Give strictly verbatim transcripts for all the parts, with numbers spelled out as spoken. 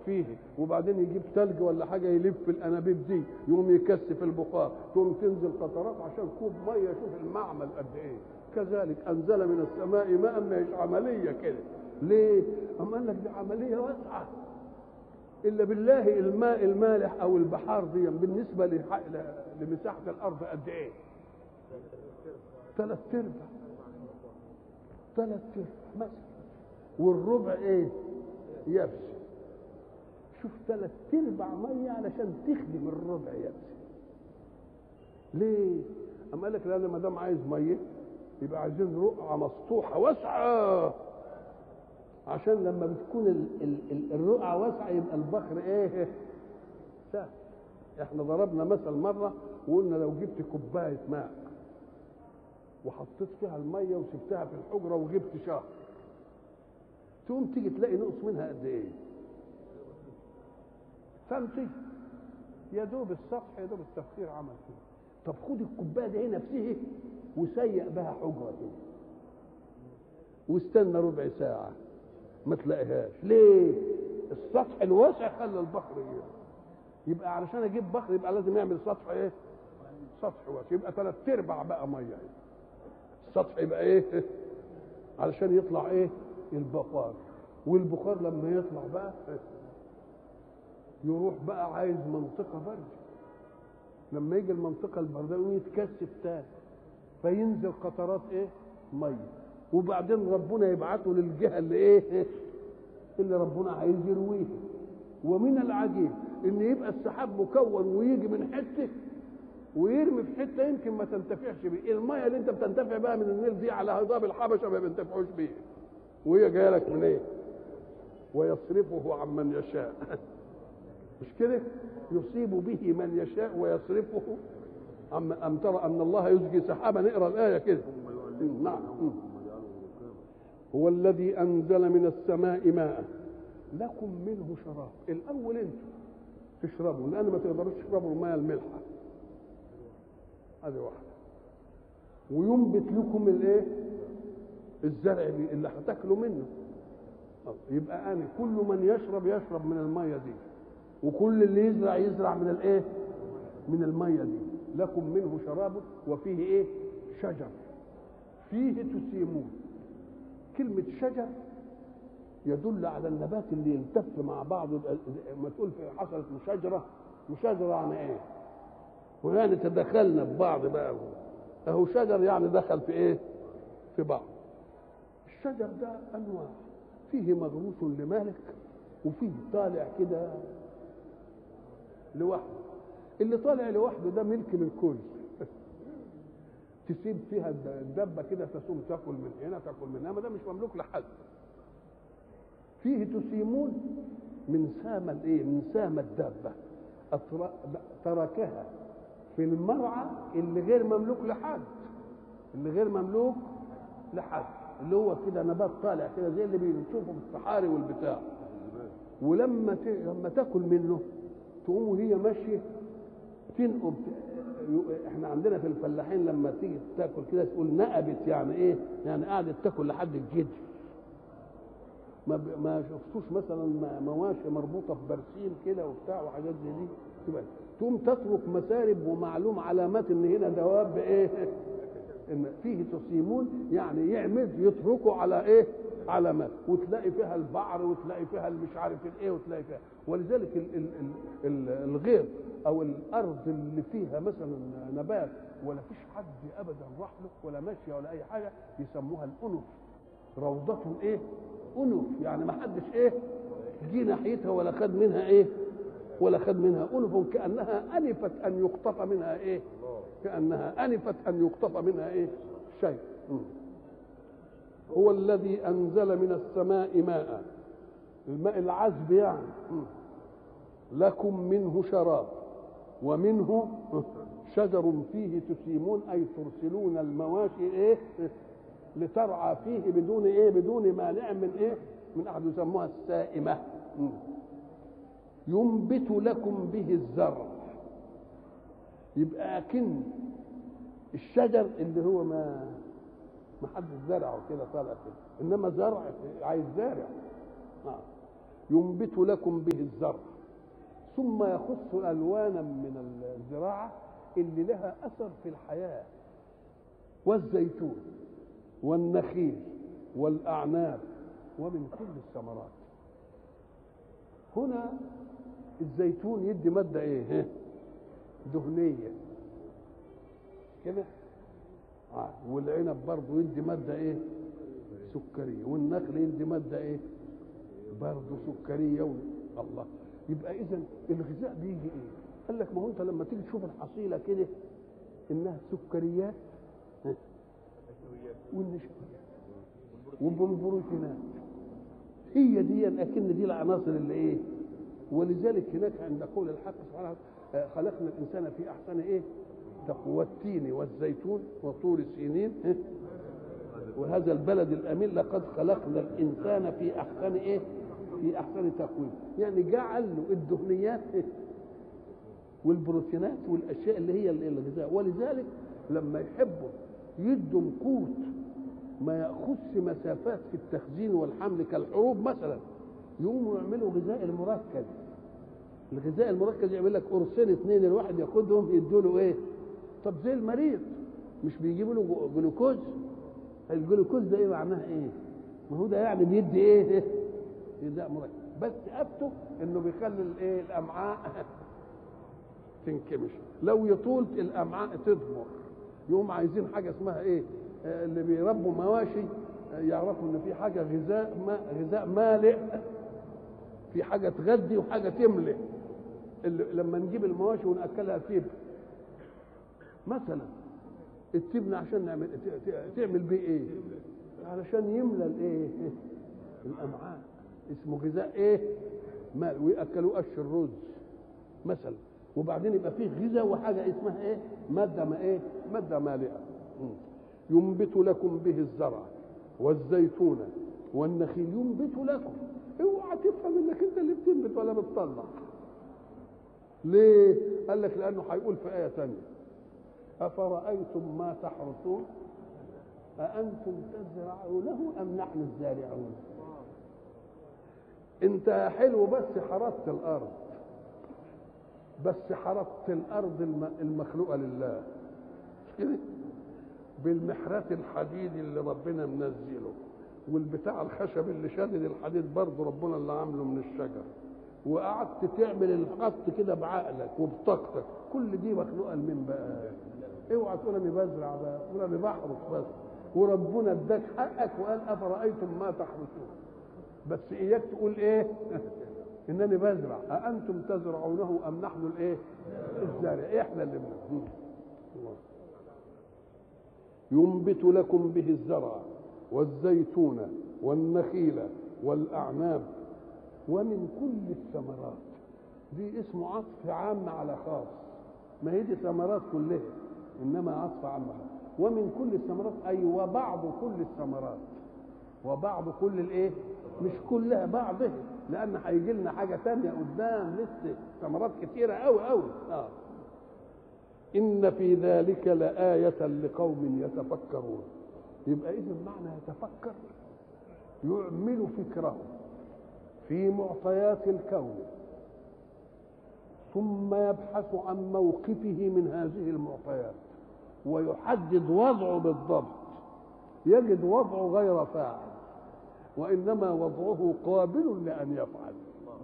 فيه، وبعدين يجيب ثلج ولا حاجه يلف الانابيب دي، يقوم يكثف البخار، تقوم تنزل قطرات عشان كوب ميه. شوف المعمل قد ايه. كذلك انزل من السماء ماء، مش عمليه كده. ليه؟ أم قال لك دي عمليه واسعه. الا بالله الماء المالح او البحار دي بالنسبه لمساحه الارض قد ايه؟ ثلاث ارباع ثلاث ارباع مثلا، والربع ايه؟ يبس. شوف ثلاث ارباع ميه علشان تخدم الربع يبس. ليه؟ اما قال لك لا، ما دام عايز ميه يبقى عايزين رقعه مسطوحه واسعه، عشان لما بتكون ال ال ال الرقعه واسعه يبقى البحر ايه؟ سهل. احنا ضربنا مثل مره وقلنا لو جبت كوبايه ماء وحطيت فيها الميه وسبتها في الحجره وغبت شهر، تقوم تيجي تلاقي نقص منها قد ايه؟ سنتي، يا دوب السطح، يا دوب التفسير عمل كده. طب خد الكوبايه دي نفسها وسيق بها حجره كده واستنى ربع ساعه ما تلاقيهاش. ليه؟ السطح الواسع خلى البحر ايه؟ يبقى علشان اجيب بحر يبقى لازم يعمل سطح ايه؟ سطح واسع. يبقى ثلاث ارباع بقى ميه. السطح يبقى ايه؟ علشان يطلع ايه؟ البخار. والبخار لما يطلع بقى يروح بقى عايز منطقه برد. لما يجي المنطقه البارده يقوم يتكثف تاني، فينزل قطرات ايه؟ ميه. وبعدين ربنا يبعته للجهه اللي ايه؟ اللي ربنا عايز يرويها. ومن العجيب ان يبقى السحاب مكون ويجي من حته ويرمي في حته يمكن ما تنتفعش بيه. الميه اللي انت بتنتفع بها من النيل دي على هضاب الحبشه ما بينتفعوش بيه، وهي جايه لك من ايه؟ ويصرفه عن من يشاء. مش كده؟ يصيب به من يشاء ويصرفه عن. أم ترى ان الله يزجي سحابا. نقرا الايه كده. نعم. هو الذي انزل من السماء ماء لكم منه شراب. الاول انتم تشربوا، لان ما تقدروش تشربوا الماء الملحه، هذه واحده. وينبت لكم الايه؟ الزرع اللي هتاكلوا منه. يبقى انا كل من يشرب يشرب من الميه دي، وكل اللي يزرع يزرع من الايه؟ من الميه دي. لكم منه شراب وفيه ايه؟ شجر فيه تسيمون. كلمه شجر يدل على النبات اللي يلتف مع بعضه. ما تقول في حصلت مشاجره، مشاجره يعني ايه؟ ويعني تدخلنا ببعض بقى، اهو شجر يعني دخل في ايه؟ في بعض. الشجر ده انواع، فيه مغروس لمالك وفيه طالع كده لوحده. اللي طالع لوحده ده ملك للكل. تسيب فيها الدبه كده تسوم تاكل من هنا تاكل من هنا، ما ده مش مملوك لحد. فيه تسيمون من سام الايه؟ من سام الدابه، تركها في المرعى اللي غير مملوك لحد، اللي غير مملوك لحد، اللي هو كده نبات طالع كده زي اللي بنشوفه في الصحاري والبتاع. ولما ت... لما تاكل منه تقوم وهي ماشيه تنقب. احنا عندنا في الفلاحين لما تيجي تاكل كده تقول نقبت، يعني ايه؟ يعني قعدت تاكل لحد الجدر. ما ب... ما شفتوش مثلا مواشي مربوطه في برسيم كده وبتاع وحاجات زي دي، تبقى تقوم تترك مسارب ومعلوم علامات ان هنا دواب ايه؟ ان فيه تسيمون، يعني يعمد يتركوا على ايه؟ علامات. وتلاقي فيها البعر وتلاقي فيها مش عارف الايه وتلاقي فيها. ولذلك ال ال ال الغيط او الارض اللي فيها مثلا نبات ولا فيش حد ابدا راح له ولا ماشيه ولا اي حاجه يسموها الانف. روضة ايه؟ انف، يعني ما حدش ايه؟ جه ناحيتها ولا خد منها ايه؟ ولا خد منها. انف كانها انفت ان يقطف منها ايه؟ كانها انفت ان يقطف منها ايه؟ شيء. هو الذي انزل من السماء ماء، الماء العذب يعني. لكم منه شراب ومنه شجر فيه تسيمون، اي ترسلون المواشي ايه؟ لترعى فيه بدون ايه؟ بدون مانع من ايه؟ من احد. يسموها السائمه. ينبت لكم به الزرع. يبقى كن الشجر اللي هو ما ما حد زرعه كده طالع كده، انما زرع عايز زارع. آه. ينبت لكم به الزرع ثم يخص ألوانا من الزراعة اللي لها أثر في الحياة، والزيتون والنخيل والأعناب ومن كل الثمرات. هنا الزيتون يدي مادة ايه؟ دهنية كده. آه. والعنب برضه يدي مادة ايه؟ سكرية. والنخل يدي مادة ايه؟ برضه سكرية. الله. يبقى اذا الغذاء بيجي ايه؟ قال لك ما هو انت لما تيجي تشوف الحصيلة كده انها سكريات والنشويات وبروتينات، هي دي اكن دي العناصر اللي ايه. ولذلك هناك عند قول الحق سبحانه وتعالى خلقنا الانسان في احسن ايه تقوى، والتين والزيتون وطور سينين وهذا البلد الامين لقد خلقنا الانسان في احسن ايه في احسن تقويم. يعني جعل له الدهنيات والبروتينات والاشياء اللي هي الغذاء. ولذلك لما يحبوا يدوا قوت ما يأخذش مسافات في التخزين والحمل كالحروب مثلا، يقوموا يعملوا غذاء المركز. الغذاء المركز يعمل لك قرصين اثنين الواحد ياخدهم يدوا له ايه؟ طب زي المريض مش بيجيبوا له جلوكوز؟ الجلوكوز ده ايه معناه ايه؟ ما هو ده يعني بيدي ايه؟ غذاء مركز. بس ابته انه بيخلي الايه الامعاء تنكمش، لو يطول الامعاء تضمر. يقوم عايزين حاجه اسمها ايه؟ اللي بيربوا مواشي يعرفوا ان في حاجه غذاء ما غذاء مالئ، في حاجه تغذي وحاجه تملئ. لما نجيب المواشي وناكلها تبن مثلا، التبن عشان نعمل تعمل بيه ايه؟ علشان يملى الايه؟ الامعاء. اسمه غذاء ايه؟ مالئ. وياكلوا قش الرز مثلا، وبعدين يبقى فيه غذاء وحاجه اسمها ايه؟ ماده ما ايه؟ ماده مالئه. ينبت لكم به الزرع والزيتون والنخيل. ينبت لكم، اوعى تفهم انك انت اللي بتنبت ولا بتطلع. ليه؟ قال لك لانه هيقول في ايه ثانيه افرايتم ما تحرثون اانتم تزرعونه ام نحن الزارعون. انت حلو بس حرثت الارض، بس حرثت الارض المخلوقه لله كده بالمحرات الحديد اللي ربنا منزله، والبتاع الخشب اللي شادد الحديد برضه ربنا اللي عامله من الشجر، وقعدت تعمل الخط كده بعقلك وبطاقتك. كل دي مخلوقه لمين بقى؟ اوعى تقول انا بزرع بقى، تقول انا بحرث بس، وربنا اداك حقك وقال افرايتم ما تحرثون. بس اياك تقول ايه؟ انني بزرع. اانتم تزرعونه ام نحن الايه؟ الزارع. احنا اللي بنزرع. ينبت لكم به الزرع والزيتون والنخيل والأعناب ومن كل الثمرات. دي اسمه عطف عام على خاص، ما هي دي ثمرات كلها، إنما عطف عام على خاص. ومن كل الثمرات أي وبعض كل الثمرات، وبعض كل الإيه؟ مش كلها، بعضها، لأن هيجي لنا حاجة تانية قدام لسه ثمرات كتيرة أوي أوي. آه. إن في ذلك لآية لقوم يتفكرون. يبقى إذن معنى يتفكر يعمل فكره في معطيات الكون، ثم يبحث عن موقفه من هذه المعطيات ويحدد وضعه بالضبط. يجد وضعه غير فاعل، وإنما وضعه قابل لأن يفعل.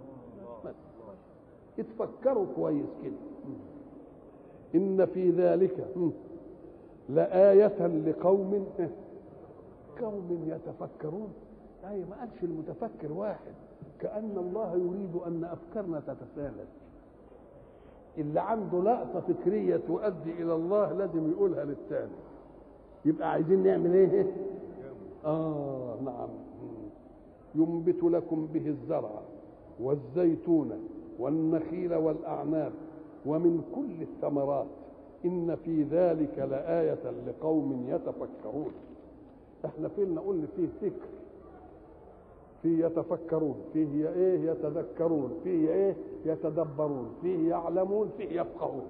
اتفكروا كويس كده. إن في ذلك لآية لقوم قوم يتفكرون. أي ما قالش المتفكر واحد، كأن الله يريد أن أفكارنا تتسالك. اللي عنده لقطة فكرية تؤدي إلى الله لازم يقولها للتاني. يبقى عايزين نعمل إيه؟ آه نعم. ينبت لكم به الزرع والزيتون والنخيل والأعناب ومن كل الثمرات إن في ذلك لآية لقوم يتفكرون. احنا فينا قلنا فيه فكر، فيه يتفكرون، فيه ايه يتذكرون، فيه ايه يتدبرون، فيه يعلمون، فيه يفقهون.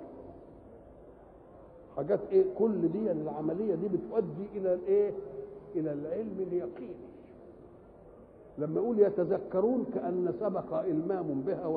حاجات ايه كل دي، يعني العملية دي بتؤدي الى الايه؟ الى العلم اليقيني. لما يقول يتذكرون كأن سبق إلمام بها